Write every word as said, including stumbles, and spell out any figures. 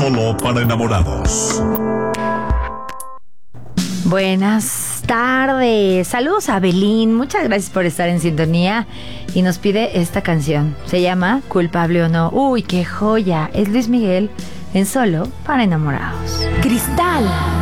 Solo para enamorados. Buenas tardes. Saludos a Belín. Muchas gracias por estar en sintonía. Y nos pide esta canción. Se llama Culpable o no. Uy, qué joya. Es Luis Miguel en Solo para enamorados. Cristal